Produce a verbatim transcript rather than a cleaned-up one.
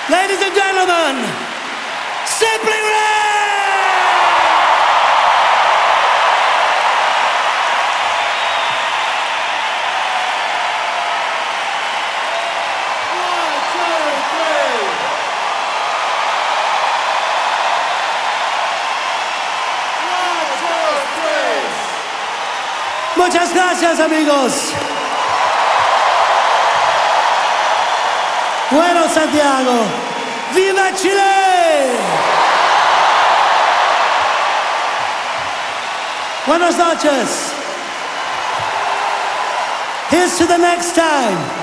Ladies and gentlemen, Simply Red! One, two, three. One, two, three. Muchas gracias, amigos. Bueno, Santiago, ¡viva Chile! Buenas noches. Here's to the next time.